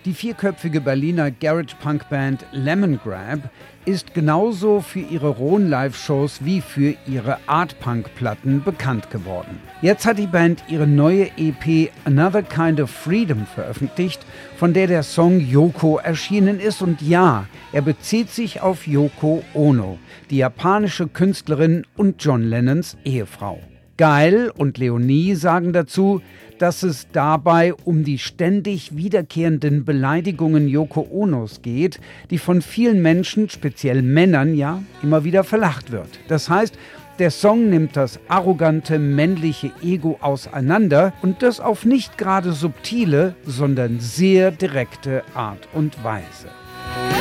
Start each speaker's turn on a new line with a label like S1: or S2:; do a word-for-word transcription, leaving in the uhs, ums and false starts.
S1: Die vierköpfige Berliner Garage-Punk-Band Lemongrab ist genauso für ihre rohen Live-Shows wie für ihre Art-Punk-Platten bekannt geworden. Jetzt hat die Band ihre neue E P Another Kind of Freedom veröffentlicht, von der der Song Yoko erschienen ist. Und ja, er bezieht sich auf Yoko Ono, die japanische Künstlerin und John Lennons Ehefrau. Geil und Leonie sagen dazu, dass es dabei um die ständig wiederkehrenden Beleidigungen Yoko Onos geht, die von vielen Menschen, speziell Männern, ja, immer wieder verlacht wird. Das heißt, der Song nimmt das arrogante männliche Ego auseinander und das auf nicht gerade subtile, sondern sehr direkte Art und Weise.